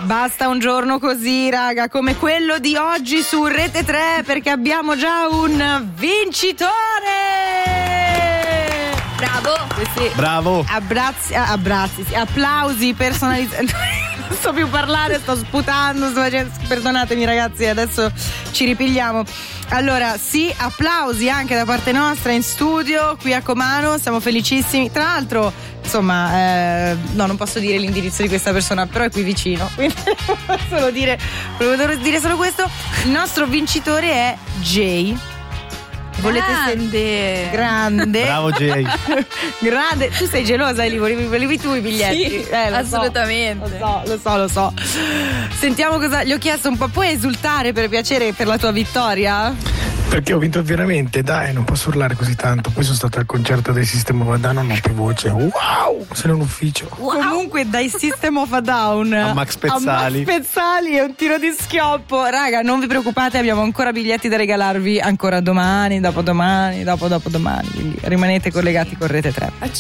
Basta un giorno così, raga, come quello di oggi su Rete 3, perché abbiamo già un vincitore. Bravo. Sì. Bravo. Abbracci, sì. Applausi personalizzati. Non so più parlare, sto sputando, perdonatemi ragazzi, adesso ci ripigliamo. Allora, sì, applausi anche da parte nostra in studio qui a Comano, siamo felicissimi. Tra l'altro, insomma, no, non posso dire l'indirizzo di questa persona, però è qui vicino, quindi volevo dire solo questo. Il nostro vincitore è Jay. Volete grande. Bravo Jay. Grande. Tu sei gelosa, Eli? Volevi tu i biglietti? Sì, assolutamente. Lo so. Sentiamo cosa gli ho chiesto un po'. Puoi esultare per piacere per la tua vittoria? Perché ho vinto veramente, dai, non posso urlare così tanto. Poi sono stato al concerto dei System of a Down, non ho più voce. Wow, sono in ufficio. Wow. Comunque dai System of a Down a Max Pezzali è un tiro di schioppo. Raga, non vi preoccupate, abbiamo ancora biglietti da regalarvi ancora domani, dopodomani, quindi rimanete collegati con Rete 3.